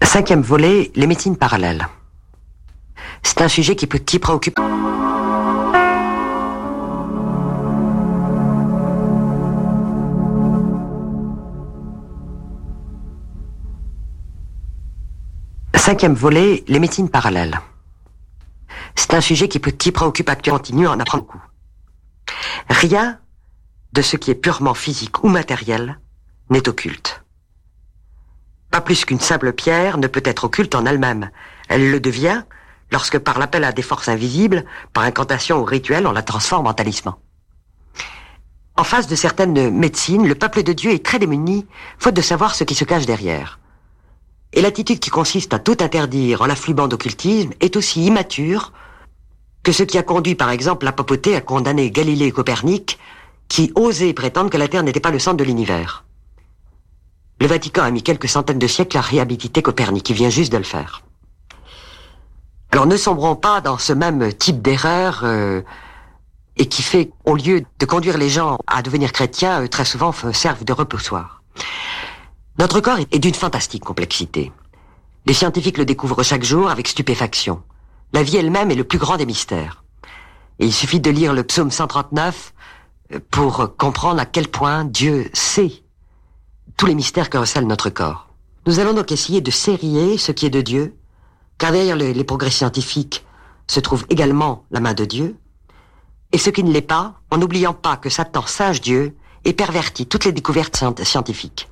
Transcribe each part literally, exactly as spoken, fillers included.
Cinquième volet, les médecines parallèles. C'est un sujet qui, peut, qui préoccupe. Cinquième volet, les médecines parallèles. C'est un sujet qui, peut, qui préoccupe actuellement, continue à en apprendre beaucoup. Rien de ce qui est purement physique ou matériel n'est occulte. Pas plus qu'une simple pierre ne peut être occulte en elle-même. Elle le devient lorsque, par l'appel à des forces invisibles, par incantation ou rituel, on la transforme en talisman. En face de certaines médecines, le peuple de Dieu est très démuni, faute de savoir ce qui se cache derrière. Et l'attitude qui consiste à tout interdire en l'affluent d'occultisme est aussi immature que ce qui a conduit, par exemple, la papauté à condamner Galilée et Copernic, qui osaient prétendre que la Terre n'était pas le centre de l'univers. Le Vatican a mis quelques centaines de siècles à réhabiliter Copernic, qui vient juste de le faire. Alors ne sombrons pas dans ce même type d'erreur euh, et qui fait, au lieu de conduire les gens à devenir chrétiens, euh, très souvent servent de repoussoir. Notre corps est d'une fantastique complexité. Les scientifiques le découvrent chaque jour avec stupéfaction. La vie elle-même est le plus grand des mystères. Et il suffit de lire le psaume cent trente-neuf pour comprendre à quel point Dieu sait tous les mystères que recèle notre corps. Nous allons donc essayer de sérier ce qui est de Dieu, car derrière les, les progrès scientifiques se trouve également la main de Dieu, et ce qui ne l'est pas, en n'oubliant pas que Satan, singe Dieu, ait perverti toutes les découvertes scientifiques.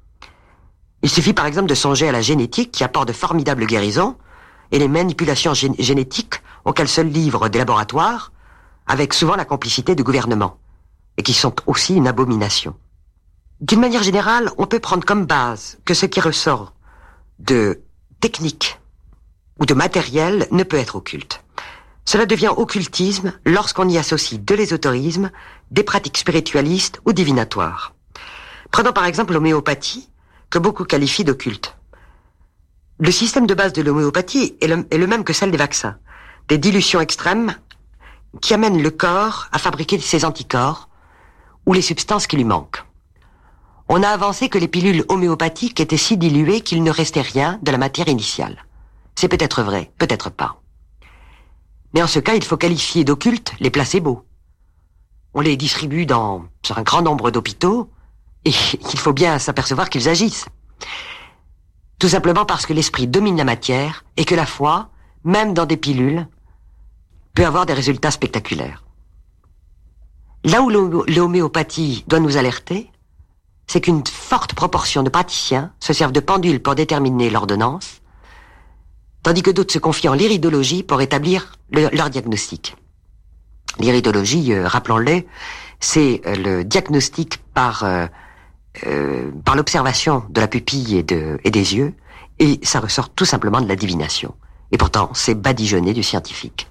Il suffit par exemple de songer à la génétique qui apporte de formidables guérisons, et les manipulations gé- génétiques auxquelles se livrent des laboratoires, avec souvent la complicité du gouvernement, et qui sont aussi une abomination. D'une manière générale, on peut prendre comme base que ce qui ressort de technique ou de matériel ne peut être occulte. Cela devient occultisme lorsqu'on y associe de l'ésotérisme, des pratiques spiritualistes ou divinatoires. Prenons par exemple l'homéopathie, que beaucoup qualifient d'occulte. Le système de base de l'homéopathie est le, est le même que celle des vaccins. Des dilutions extrêmes qui amènent le corps à fabriquer ses anticorps ou les substances qui lui manquent. On a avancé que les pilules homéopathiques étaient si diluées qu'il ne restait rien de la matière initiale. C'est peut-être vrai, peut-être pas. Mais en ce cas, il faut qualifier d'occulte les placebos. On les distribue dans, sur un grand nombre d'hôpitaux et il faut bien s'apercevoir qu'ils agissent. Tout simplement parce que l'esprit domine la matière et que la foi, même dans des pilules, peut avoir des résultats spectaculaires. Là où l'homéopathie doit nous alerter, c'est qu'une forte proportion de praticiens se servent de pendules pour déterminer l'ordonnance, tandis que d'autres se confient en l'iridologie pour établir le, leur diagnostic. L'iridologie, euh, rappelons-le, c'est euh, le diagnostic par, euh, euh, par l'observation de la pupille et, de, et des yeux, et ça ressort tout simplement de la divination. Et pourtant, c'est badigeonné du scientifique.